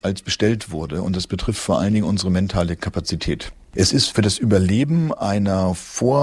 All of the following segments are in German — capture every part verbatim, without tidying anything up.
als bestellt wurde. Und das betrifft vor allen Dingen unsere mentale Kapazität. Es ist für das Überleben einer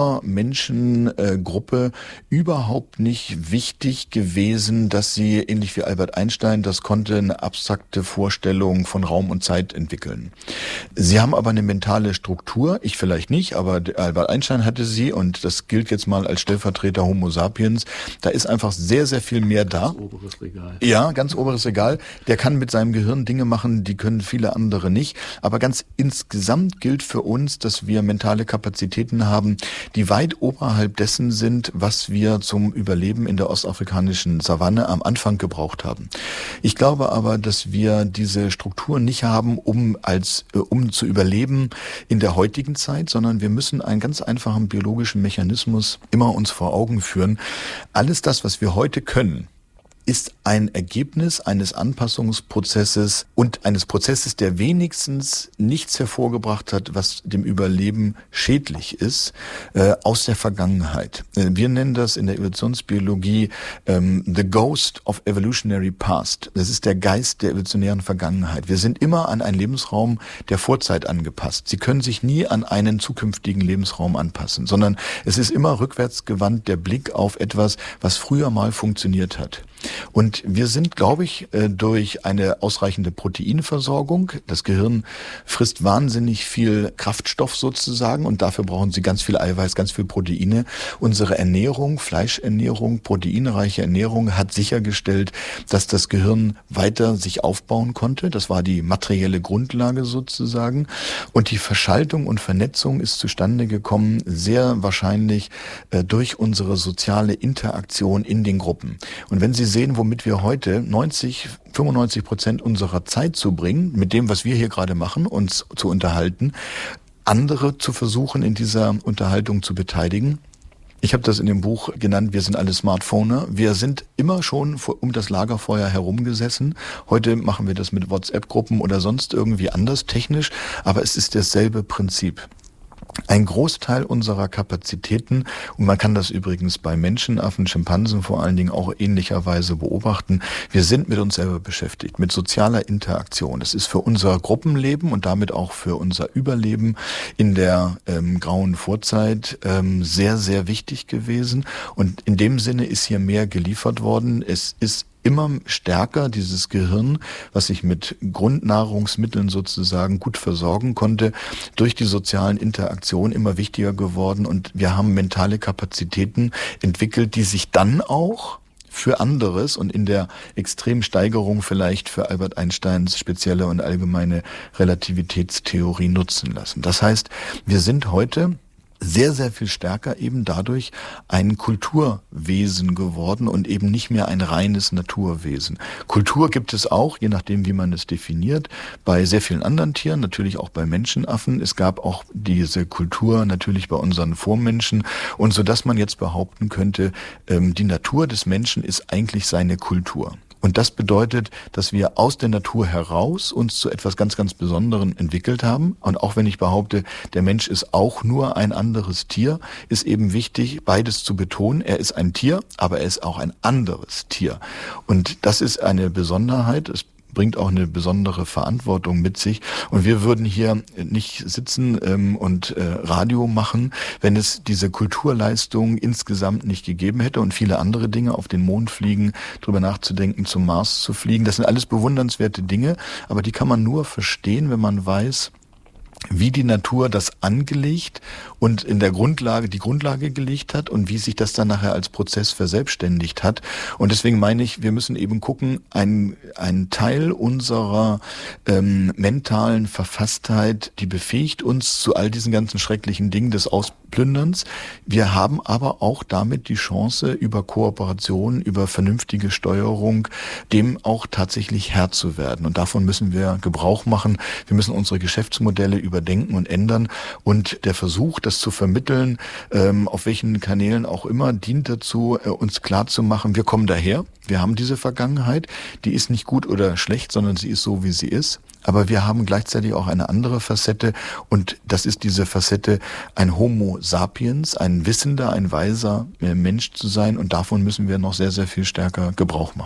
Vormenschengruppe überhaupt nicht wichtig gewesen, dass sie, ähnlich wie Albert Einstein, das konnte, eine abstrakte Vorstellung von Raum und Zeit entwickeln. Sie haben aber eine mentale Struktur, ich vielleicht nicht, aber Albert Einstein hatte sie, und das gilt jetzt mal als Stellvertreter Homo sapiens. Da ist einfach sehr, sehr viel mehr da. Ganz oberes Regal. Ja, ganz oberes Regal. Der kann mit seinem Gehirn Dinge machen, die können viele andere nicht. Aber ganz insgesamt gilt für uns, dass wir mentale Kapazitäten haben, die weit oberhalb dessen sind, was wir zum Überleben in der ostafrikanischen Savanne am Anfang gebraucht haben. Ich glaube aber, dass wir diese Struktur nicht haben, um als äh, um zu überleben in der heutigen Zeit, sondern wir müssen einen ganz einfachen biologischen Mechanismus immer uns vor Augen führen. Alles das, was wir heute können, ist ein Ergebnis eines Anpassungsprozesses und eines Prozesses, der wenigstens nichts hervorgebracht hat, was dem Überleben schädlich ist, äh, aus der Vergangenheit. Äh, wir nennen das in der Evolutionsbiologie ähm, the ghost of evolutionary past. Das ist der Geist der evolutionären Vergangenheit. Wir sind immer an einen Lebensraum der Vorzeit angepasst. Sie können sich nie an einen zukünftigen Lebensraum anpassen, sondern es ist immer rückwärtsgewandt der Blick auf etwas, was früher mal funktioniert hat. Und wir sind, glaube ich, durch eine ausreichende Proteinversorgung, das Gehirn frisst wahnsinnig viel Kraftstoff sozusagen und dafür brauchen sie ganz viel Eiweiß, ganz viel Proteine. Unsere Ernährung, Fleischernährung, proteinreiche Ernährung hat sichergestellt, dass das Gehirn weiter sich aufbauen konnte. Das war die materielle Grundlage sozusagen. Und die Verschaltung und Vernetzung ist zustande gekommen, sehr wahrscheinlich äh, durch unsere soziale Interaktion in den Gruppen. Und wenn Sie sehen, womit wir heute neunzig, fünfundneunzig Prozent unserer Zeit zubringen, mit dem, was wir hier gerade machen, uns zu unterhalten, andere zu versuchen, in dieser Unterhaltung zu beteiligen. Ich habe das in dem Buch genannt, wir sind alle Smartphoner. Wir sind immer schon um das Lagerfeuer herumgesessen. Heute machen wir das mit WhatsApp-Gruppen oder sonst irgendwie anders technisch, aber es ist dasselbe Prinzip. Ein Großteil unserer Kapazitäten, und man kann das übrigens bei Menschenaffen, Schimpansen vor allen Dingen auch ähnlicherweise beobachten, wir sind mit uns selber beschäftigt, mit sozialer Interaktion. Das ist für unser Gruppenleben und damit auch für unser Überleben in der ähm, grauen Vorzeit ähm, sehr, sehr wichtig gewesen. Und in dem Sinne ist hier mehr geliefert worden. Es ist immer stärker dieses Gehirn, was sich mit Grundnahrungsmitteln sozusagen gut versorgen konnte, durch die sozialen Interaktionen immer wichtiger geworden. Und wir haben mentale Kapazitäten entwickelt, die sich dann auch für anderes und in der extremen Steigerung vielleicht für Albert Einsteins spezielle und allgemeine Relativitätstheorie nutzen lassen. Das heißt, wir sind heute sehr, sehr viel stärker eben dadurch ein Kulturwesen geworden und eben nicht mehr ein reines Naturwesen. Kultur gibt es auch, je nachdem, wie man es definiert, bei sehr vielen anderen Tieren, natürlich auch bei Menschenaffen. Es gab auch diese Kultur natürlich bei unseren Vormenschen und so, dass man jetzt behaupten könnte, die Natur des Menschen ist eigentlich seine Kultur. Und das bedeutet, dass wir aus der Natur heraus uns zu etwas ganz, ganz Besonderem entwickelt haben. Und auch wenn ich behaupte, der Mensch ist auch nur ein anderes Tier, ist eben wichtig, beides zu betonen. Er ist ein Tier, aber er ist auch ein anderes Tier. Und das ist eine Besonderheit. Es bringt auch eine besondere Verantwortung mit sich. Und wir würden hier nicht sitzen ähm, und äh, Radio machen, wenn es diese Kulturleistung insgesamt nicht gegeben hätte und viele andere Dinge, auf den Mond fliegen, drüber nachzudenken, zum Mars zu fliegen. Das sind alles bewundernswerte Dinge, aber die kann man nur verstehen, wenn man weiß, wie die Natur das angelegt und in der Grundlage die Grundlage gelegt hat und wie sich das dann nachher als Prozess verselbstständigt hat. Und deswegen meine ich, wir müssen eben gucken, ein, ein Teil unserer ähm, mentalen Verfasstheit, die befähigt uns zu all diesen ganzen schrecklichen Dingen des Ausplünderns. Wir haben aber auch damit die Chance, über Kooperation, über vernünftige Steuerung, dem auch tatsächlich Herr zu werden. Und davon müssen wir Gebrauch machen. Wir müssen unsere Geschäftsmodelle überdenken und ändern. Und der Versuch, das zu vermitteln, ähm, auf welchen Kanälen auch immer, dient dazu, äh, uns klarzumachen, wir kommen daher, wir haben diese Vergangenheit, die ist nicht gut oder schlecht, sondern sie ist so, wie sie ist. Aber wir haben gleichzeitig auch eine andere Facette und das ist diese Facette, ein Homo sapiens, ein wissender, ein weiser Mensch zu sein und davon müssen wir noch sehr, sehr viel stärker Gebrauch machen.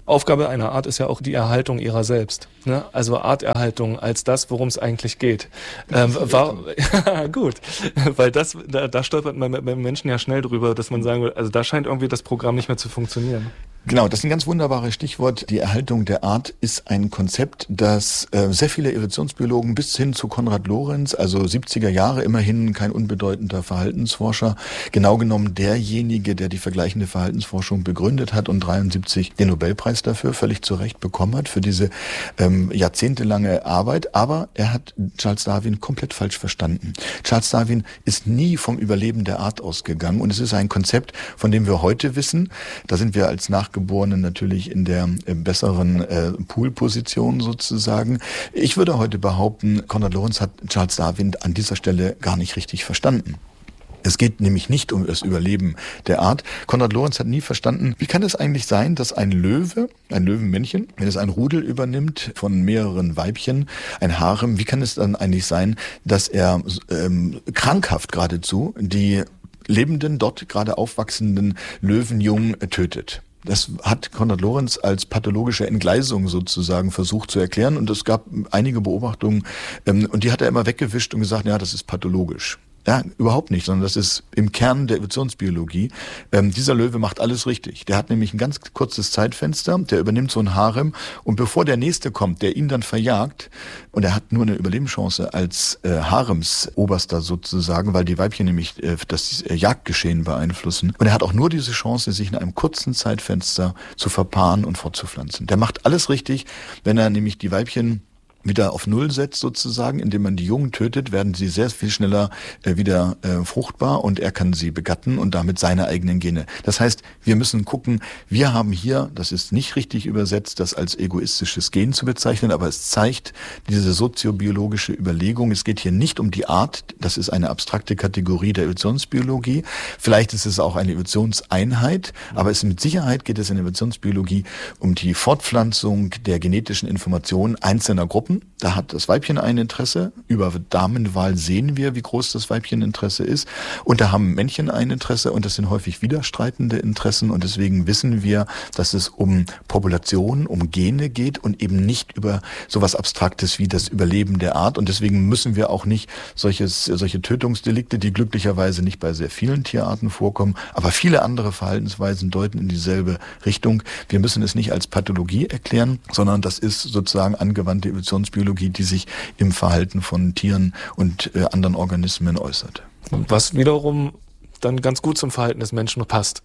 Aufgabe einer Art ist ja auch die Erhaltung ihrer selbst. Ne? Also Arterhaltung als das, worum es eigentlich geht. Ähm, war, ja, gut, weil das, da, da stolpert man beim Menschen ja schnell drüber, dass man sagen will, also da scheint irgendwie das Programm nicht mehr zu funktionieren. Genau, das ist ein ganz wunderbares Stichwort. Die Erhaltung der Art ist ein Konzept, das äh, sehr viele Evolutionsbiologen bis hin zu Konrad Lorenz, also siebziger Jahre, immerhin kein unbedeutender Verhaltensforscher, genau genommen derjenige, der die vergleichende Verhaltensforschung begründet hat und dreiundsiebzig den Nobelpreis dafür völlig zu Recht bekommen hat, für diese ähm, jahrzehntelange Arbeit. Aber er hat Charles Darwin komplett falsch verstanden. Charles Darwin ist nie vom Überleben der Art ausgegangen und es ist ein Konzept, von dem wir heute wissen, da sind wir als Nach Geborenen natürlich in der äh, besseren äh, Poolposition sozusagen. Ich würde heute behaupten, Konrad Lorenz hat Charles Darwin an dieser Stelle gar nicht richtig verstanden. Es geht nämlich nicht um das Überleben der Art. Konrad Lorenz hat nie verstanden, wie kann es eigentlich sein, dass ein Löwe, ein Löwenmännchen, wenn es ein Rudel übernimmt von mehreren Weibchen, ein Harem, wie kann es dann eigentlich sein, dass er ähm, krankhaft geradezu die lebenden, dort gerade aufwachsenden Löwenjungen tötet? Das hat Konrad Lorenz als pathologische Entgleisung sozusagen versucht zu erklären und es gab einige Beobachtungen ähm, und die hat er immer weggewischt und gesagt, ja, das ist pathologisch. Ja, überhaupt nicht, sondern das ist im Kern der Evolutionsbiologie. Ähm, dieser Löwe macht alles richtig. Der hat nämlich ein ganz kurzes Zeitfenster, der übernimmt so ein Harem und bevor der Nächste kommt, der ihn dann verjagt, und er hat nur eine Überlebenschance als äh, Haremsoberster sozusagen, weil die Weibchen nämlich äh, das äh, Jagdgeschehen beeinflussen. Und er hat auch nur diese Chance, sich in einem kurzen Zeitfenster zu verpaaren und fortzupflanzen. Der macht alles richtig, wenn er nämlich die Weibchen wieder auf Null setzt sozusagen, indem man die Jungen tötet, werden sie sehr viel schneller äh, wieder äh, fruchtbar und er kann sie begatten und damit seine eigenen Gene. Das heißt, wir müssen gucken, wir haben hier, das ist nicht richtig übersetzt, das als egoistisches Gen zu bezeichnen, aber es zeigt diese soziobiologische Überlegung. Es geht hier nicht um die Art, das ist eine abstrakte Kategorie der Evolutionsbiologie. Vielleicht ist es auch eine Evolutionseinheit, aber es mit Sicherheit geht es in der Evolutionsbiologie um die Fortpflanzung der genetischen Informationen einzelner Gruppen. Da hat das Weibchen ein Interesse. Über Damenwahl sehen wir, wie groß das Weibcheninteresse ist. Und da haben Männchen ein Interesse und das sind häufig widerstreitende Interessen. Und deswegen wissen wir, dass es um Population, um Gene geht und eben nicht über sowas Abstraktes wie das Überleben der Art. Und deswegen müssen wir auch nicht solches, solche Tötungsdelikte, die glücklicherweise nicht bei sehr vielen Tierarten vorkommen, aber viele andere Verhaltensweisen deuten in dieselbe Richtung. Wir müssen es nicht als Pathologie erklären, sondern das ist sozusagen angewandte Evolutionsbiologie, die sich im Verhalten von Tieren und äh, anderen Organismen äußert. Was wiederum dann ganz gut zum Verhalten des Menschen passt.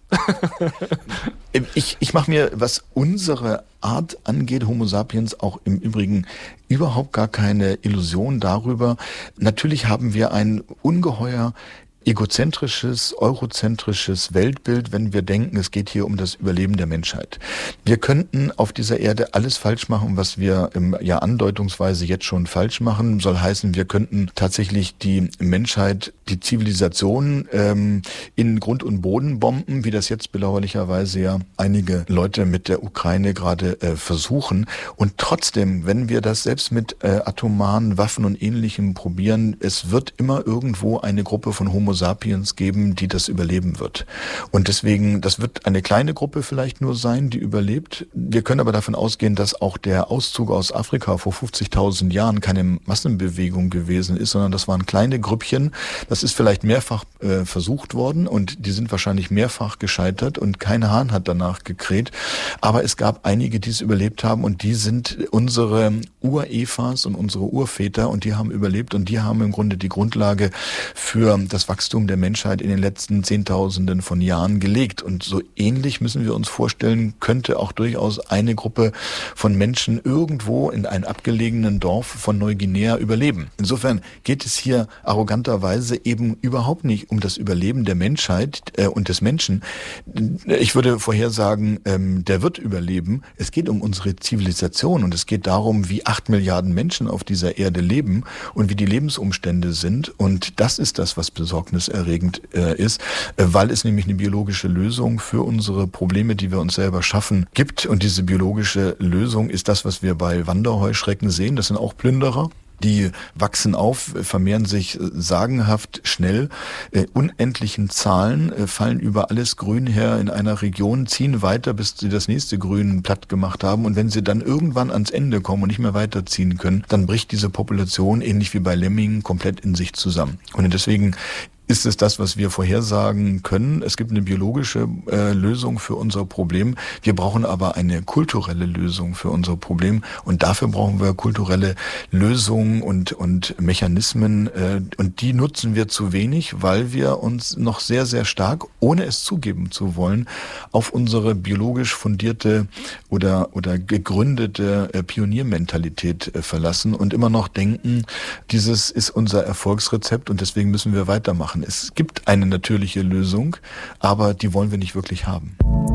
ich ich mache mir, was unsere Art angeht, Homo sapiens, auch im Übrigen überhaupt gar keine Illusion darüber. Natürlich haben wir ein ungeheuer egozentrisches, eurozentrisches Weltbild, wenn wir denken, es geht hier um das Überleben der Menschheit. Wir könnten auf dieser Erde alles falsch machen, was wir im, ja andeutungsweise jetzt schon falsch machen. Soll heißen, wir könnten tatsächlich die Menschheit, die Zivilisation ähm, in Grund und Boden bomben, wie das jetzt bedauerlicherweise ja einige Leute mit der Ukraine gerade äh, versuchen. Und trotzdem, wenn wir das selbst mit äh, atomaren Waffen und Ähnlichem probieren, es wird immer irgendwo eine Gruppe von Homo sapiens geben, die das überleben wird. Und deswegen, das wird eine kleine Gruppe vielleicht nur sein, die überlebt. Wir können aber davon ausgehen, dass auch der Auszug aus Afrika vor fünfzigtausend Jahren keine Massenbewegung gewesen ist, sondern das waren kleine Grüppchen. Das ist vielleicht mehrfach äh, versucht worden und die sind wahrscheinlich mehrfach gescheitert und kein Hahn hat danach gekräht. Aber es gab einige, die es überlebt haben und die sind unsere Ur-Evas und unsere Urväter und die haben überlebt und die haben im Grunde die Grundlage für das Wachstum der Menschheit in den letzten Zehntausenden von Jahren gelegt. Und so ähnlich müssen wir uns vorstellen, könnte auch durchaus eine Gruppe von Menschen irgendwo in einem abgelegenen Dorf von Neuguinea überleben. Insofern geht es hier arroganterweise eben überhaupt nicht um das Überleben der Menschheit äh, und des Menschen. Ich würde vorhersagen, ähm, der wird überleben. Es geht um unsere Zivilisation und es geht darum, wie acht Milliarden Menschen auf dieser Erde leben und wie die Lebensumstände sind. Und das ist das, was besorgniserregend äh, ist, äh, weil es nämlich eine biologische Lösung für unsere Probleme, die wir uns selber schaffen, gibt. Und diese biologische Lösung ist das, was wir bei Wanderheuschrecken sehen. Das sind auch Plünderer. Die wachsen auf, vermehren sich sagenhaft schnell, äh, unendlichen Zahlen, äh, fallen über alles Grün her in einer Region, ziehen weiter, bis sie das nächste Grün platt gemacht haben. Und wenn sie dann irgendwann ans Ende kommen und nicht mehr weiterziehen können, dann bricht diese Population, ähnlich wie bei Lemmingen, komplett in sich zusammen. Und deswegen ist es das, was wir vorhersagen können. Es gibt eine biologische äh, Lösung für unser Problem. Wir brauchen aber eine kulturelle Lösung für unser Problem. Und dafür brauchen wir kulturelle Lösungen und, und Mechanismen. Äh, und die nutzen wir zu wenig, weil wir uns noch sehr, sehr stark, ohne es zugeben zu wollen, auf unsere biologisch fundierte oder, oder gegründete äh, Pioniermentalität äh, verlassen und immer noch denken, dieses ist unser Erfolgsrezept und deswegen müssen wir weitermachen. Es gibt eine natürliche Lösung, aber die wollen wir nicht wirklich haben.